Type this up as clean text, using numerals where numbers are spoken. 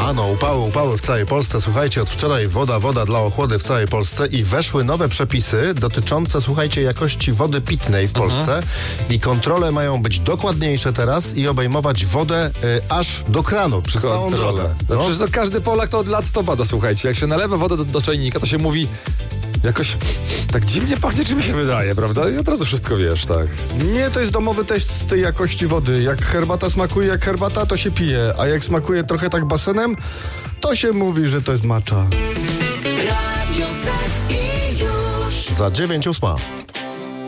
Upały w całej Polsce. Słuchajcie, od wczoraj woda dla ochłody w całej Polsce i weszły nowe przepisy dotyczące, słuchajcie, jakości wody pitnej w Polsce i kontrole mają być dokładniejsze teraz i obejmować wodę aż do kranu, przez całą drogę. No. Przecież to każdy Polak to od lat to bada, słuchajcie. Jak się nalewa wodę do czajnika, to się mówi jakoś tak dziwnie pachnie, czy mi się wydaje, prawda? I od razu wszystko wiesz, tak. Nie, to jest domowy test tej jakości wody. Jak herbata smakuje jak herbata, to się pije, a jak smakuje trochę tak basenem, to się mówi, że to jest matcha. Za 9:08.